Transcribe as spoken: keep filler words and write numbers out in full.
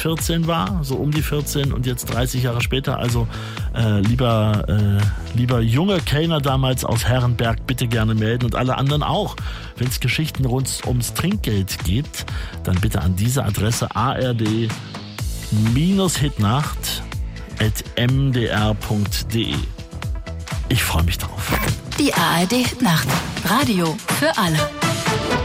vierzehn war, so um die vierzehn und jetzt dreißig Jahre später. Also äh, lieber, äh, lieber junger Kellner damals aus Herrenberg, bitte gerne melden und alle anderen auch. Wenn es Geschichten rund ums Trinkgeld geht, dann bitte an diese Adresse a r d hitnacht at m d r punkt d e. Ich freue mich drauf. Die A R D Hitnacht. Radio für alle.